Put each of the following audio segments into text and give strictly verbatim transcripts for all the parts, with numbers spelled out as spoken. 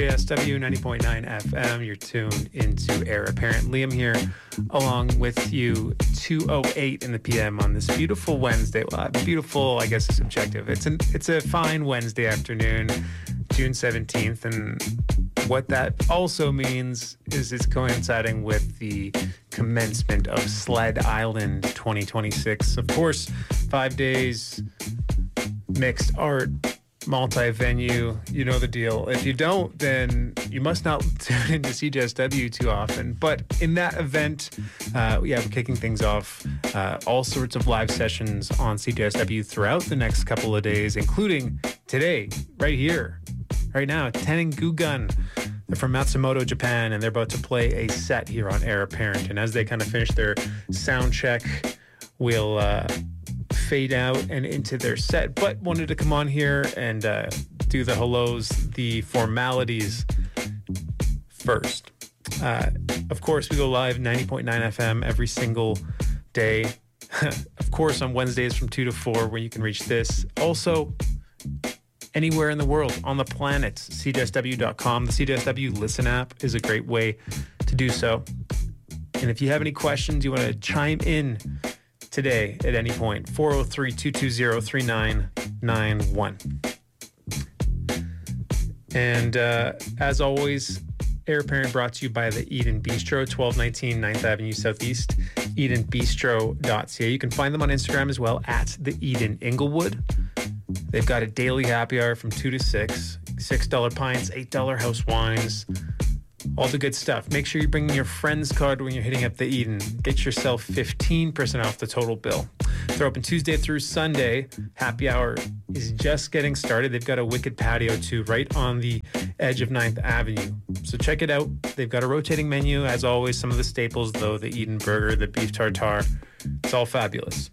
C S W ninety point nine F M. You're tuned into Heir Apparent. Liam here, along with you, two oh eight in the P M on this beautiful Wednesday. Well, beautiful, I guess, is subjective. It's an it's a fine Wednesday afternoon, June seventeenth, and what that also means is it's coinciding with the commencement of Sled Island twenty twenty-six. Of course, five days, mixed art, multi-venue, you know the deal. If you don't, then you must not tune into C J S W too often. But in that event, uh, yeah, we're kicking things off. Uh, all sorts of live sessions on C J S W throughout the next couple of days, including today, right here, right now, Tenengu Gun. They're from Matsumoto, Japan, and they're about to play a set here on Heir Apparent. And as they kind of finish their sound check, we'll uh, fade out and into their set, but wanted to come on here and uh, do the hellos, the formalities first. Uh, of course, we go live ninety point nine F M every single day. Of course, on Wednesdays from two to four, where you can reach this. Also, anywhere in the world, on the planet, C J S W dot com. The C J S W Listen app is a great way to do so. And if you have any questions, you want to chime in today at any point, four oh three, two two zero, three nine nine one. And uh, as always, Heir Apparent brought to you by the Eden Bistro, twelve nineteen ninth Avenue Southeast, eden bistro dot c a. You can find them on Instagram as well, at the Eden Inglewood. They've got a daily happy hour from two to six, six dollar pints, eight dollar house wines, all the good stuff. Make sure you bring your friend's card when you're hitting up the Eden. Get yourself fifteen percent off the total bill. They're open Tuesday through Sunday. Happy hour is just getting started. They've got a wicked patio too, right on the edge of ninth Avenue. So check it out. They've got a rotating menu, as always. Some of the staples, though, the Eden burger, the beef tartare. It's all fabulous.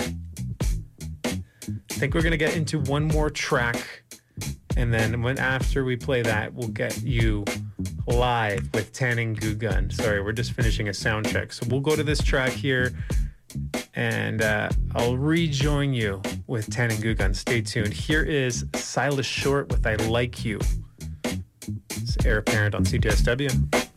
I think we're going to get into one more track, and then when after we play that, we'll get you live with Tenengu Gun. Sorry, we're just finishing a sound check. So we'll go to this track here, and uh, I'll rejoin you with Tenengu Gun. Stay tuned. Here is Silas Short with I Like You. It's Heir Apparent on C J S W.